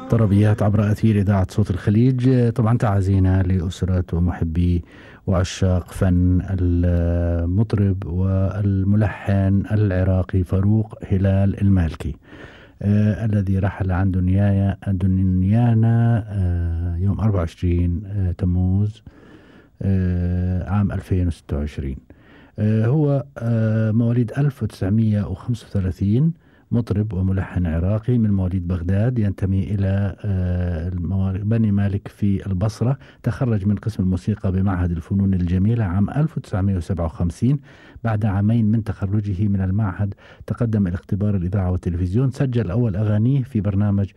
طربيات عبر أثير إذاعة صوت الخليج. طبعا تعازينا لأسرة ومحبي وعشاق فن المطرب والملحن العراقي فاروق هلال المالكي، الذي رحل عن دنيانا يوم 24 تموز عام 2026. هو مواليد 1935، مطرب وملحن عراقي من مواليد بغداد، ينتمي إلى بني مالك في البصرة. تخرج من قسم الموسيقى بمعهد الفنون الجميلة عام 1957. بعد عامين من تخرجه من المعهد تقدم إلى اختبار الإذاعة والتلفزيون، سجل أول أغانيه في برنامج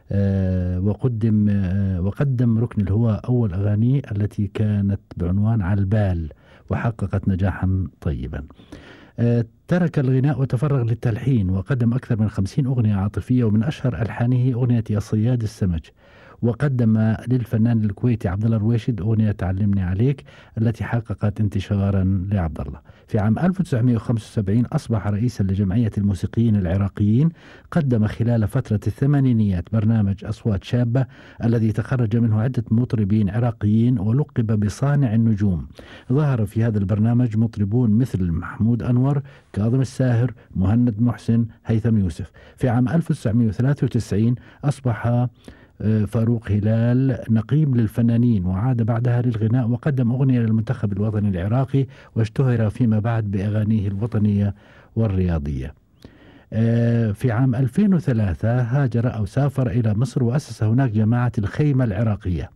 وقدم ركن الهواء أول أغانيه التي كانت بعنوان على البال، وحققت نجاحا طيبا. ترك الغناء وتفرغ للتلحين، وقدم أكثر من 50 أغنية عاطفية، ومن أشهر ألحانه أغنية يا صياد السمك. وقدم للفنان الكويتي عبد الله الرويشد أغنية تعلمني عليك التي حققت انتشارا لعبد الله. في عام 1975 أصبح رئيسا لجمعية الموسيقيين العراقيين. قدم خلال فترة الثمانينيات برنامج أصوات شابة الذي تخرج منه عدة مطربين عراقيين، ولقب بصانع النجوم. ظهر في هذا البرنامج مطربون مثل محمود أنور، كاظم الساهر، مهند محسن، هيثم يوسف. في عام 1993 أصبح فاروق هلال نقيب للفنانين، وعاد بعدها للغناء، وقدم أغنية للمنتخب الوطني العراقي، واشتهر فيما بعد بأغانيه الوطنية والرياضية. في عام 2003 هاجر أو سافر إلى مصر، وأسس هناك جماعة الخيمة العراقية.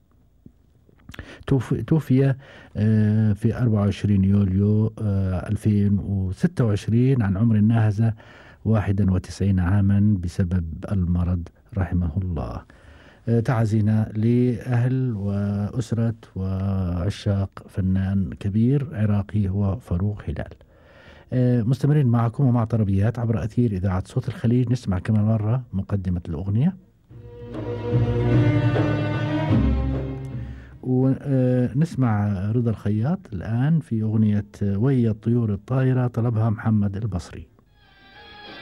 توفي في 24 يوليو 2026 عن عمر ناهز 91 عاما بسبب المرض رحمه الله. تعزينا لأهل وأسرة وعشاق فنان كبير عراقي هو فاروق هلال. مستمرين معكم ومع طربيات عبر أثير إذاعة صوت الخليج. نسمع كمان مرة مقدمة الأغنية، ونسمع رضا الخياط الآن في أغنية ويا الطيور الطائرة، طلبها محمد البصري.